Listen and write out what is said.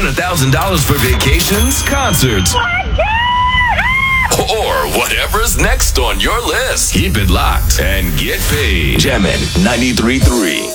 $100,000 for vacations, concerts, or whatever's next on your list. Keep it locked and get paid. Jammin' 93.3.